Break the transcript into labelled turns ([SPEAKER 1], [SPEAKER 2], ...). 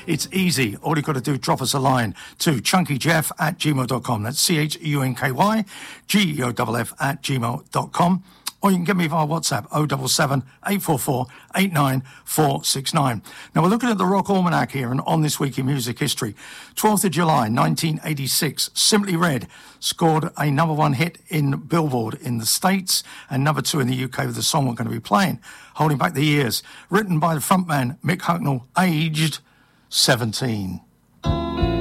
[SPEAKER 1] It's easy. All you've got to do is drop us a line to chunkyjeff@gmail.com. That's CHUNKYGEOFF@gmail.com. Or you can get me via WhatsApp, 077 844 89469. Now, we're looking at the Rock Almanac here, and on this week in music history, 12th of July, 1986, Simply Red scored a number one hit in Billboard in the States and number two in the UK with the song we're going to be playing, Holding Back the Years, written by the frontman Mick Hucknall, aged 17.